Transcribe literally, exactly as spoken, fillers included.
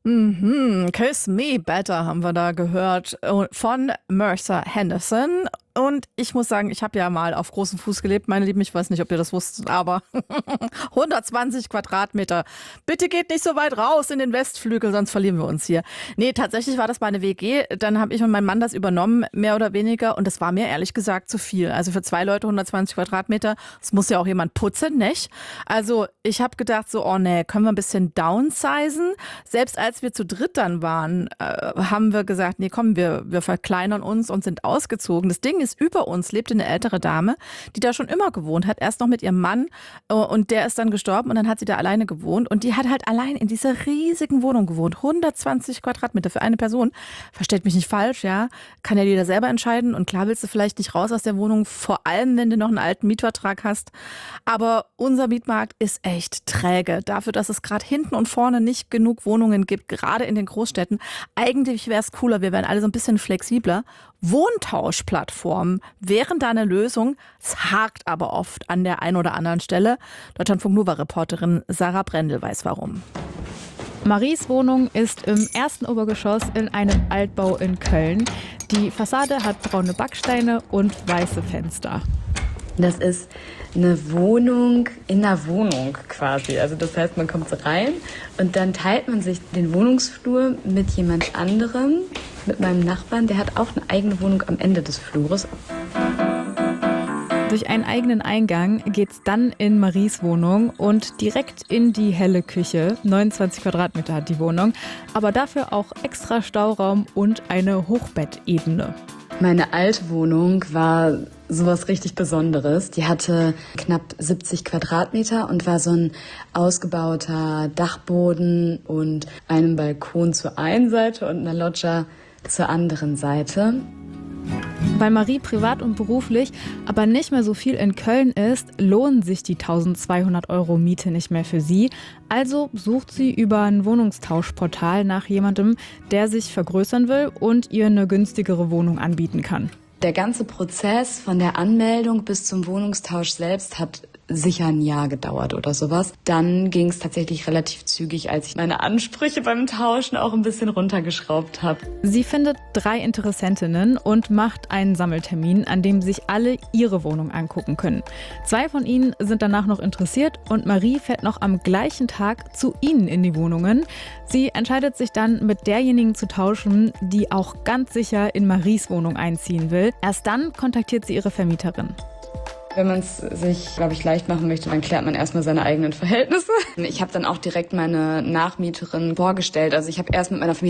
Mhm, Kiss Me Better haben wir da gehört äh, von Mercer Henderson. Und ich muss sagen, ich habe ja mal auf großem Fuß gelebt, meine Lieben. Ich weiß nicht, ob ihr das wusstet, aber hundertzwanzig Quadratmeter. Bitte geht nicht so weit raus in den Westflügel, sonst verlieren wir uns hier. Nee, tatsächlich war das mal eine W G. Dann habe ich und mein Mann das übernommen, mehr oder weniger. Und das war mir ehrlich gesagt zu viel. Also für zwei Leute hundertzwanzig Quadratmeter, das muss ja auch jemand putzen, nicht? Also ich habe gedacht so, oh nee, können wir ein bisschen downsizen? Selbst als wir zu dritt dann waren, äh, haben wir gesagt, nee komm, wir, wir verkleinern uns und sind ausgezogen. Das Ding ist, über uns lebte eine ältere Dame, die da schon immer gewohnt hat, erst noch mit ihrem Mann äh, und der ist dann gestorben und dann hat sie da alleine gewohnt und die hat halt allein in dieser riesigen Wohnung gewohnt, hundertzwanzig Quadratmeter für eine Person. Versteht mich nicht falsch, ja, kann ja jeder selber entscheiden und klar willst du vielleicht nicht raus aus der Wohnung, vor allem wenn du noch einen alten Mietvertrag hast, aber unser Mietmarkt ist echt träge, dafür, dass es gerade hinten und vorne nicht genug Wohnungen gibt, gerade in den Großstädten. Eigentlich wäre es cooler, wir wären alle so ein bisschen flexibler. Wohntauschplattformen wären da eine Lösung. Es hakt aber oft an der einen oder anderen Stelle. Deutschlandfunk-Nova-Reporterin Sarah Brendel weiß warum. Maries Wohnung ist im ersten Obergeschoss in einem Altbau in Köln. Die Fassade hat braune Backsteine und weiße Fenster. Das ist eine Wohnung in einer Wohnung quasi. Also das heißt, man kommt so rein und dann teilt man sich den Wohnungsflur mit jemand anderem, mit meinem Nachbarn. Der hat auch eine eigene Wohnung am Ende des Flures. Durch einen eigenen Eingang geht's dann in Maries Wohnung und direkt in die helle Küche. neunundzwanzig Quadratmeter hat die Wohnung, aber dafür auch extra Stauraum und eine Hochbettebene. Meine alte Wohnung war sowas richtig Besonderes. Die hatte knapp siebzig Quadratmeter und war so ein ausgebauter Dachboden und einen Balkon zur einen Seite und eine Loggia zur anderen Seite. Weil Marie privat und beruflich aber nicht mehr so viel in Köln ist, lohnen sich die eintausendzweihundert Euro Miete nicht mehr für sie. Also sucht sie über ein Wohnungstauschportal nach jemandem, der sich vergrößern will und ihr eine günstigere Wohnung anbieten kann. Der ganze Prozess von der Anmeldung bis zum Wohnungstausch selbst hat sicher ein Jahr gedauert oder sowas. Dann ging es tatsächlich relativ zügig, als ich meine Ansprüche beim Tauschen auch ein bisschen runtergeschraubt habe. Sie findet drei Interessentinnen und macht einen Sammeltermin, an dem sich alle ihre Wohnung angucken können. Zwei von ihnen sind danach noch interessiert und Marie fährt noch am gleichen Tag zu ihnen in die Wohnungen. Sie entscheidet sich dann, mit derjenigen zu tauschen, die auch ganz sicher in Maries Wohnung einziehen will. Erst dann kontaktiert sie ihre Vermieterin. Wenn man es sich, glaube ich, leicht machen möchte, dann klärt man erstmal seine eigenen Verhältnisse. Ich habe dann auch direkt meine Nachmieterin vorgestellt. Also ich habe erst mit meiner Vermieterin